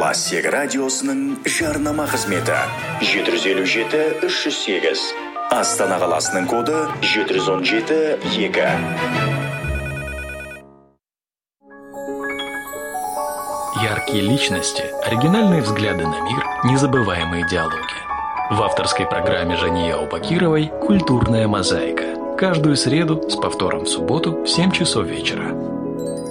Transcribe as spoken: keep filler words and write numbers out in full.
Лассек радиосының жарнама қызметі жеті жүз елу жеті үш жүз сегіз. Астана қаласының коды жеті жүз он жеті екі. Яркие личности, оригинальные взгляды на мир, незабываемые диалоги. В авторской программе Жании Аубакировой «Культурная мозаика». Каждую среду с повтором в субботу в семь часов вечера.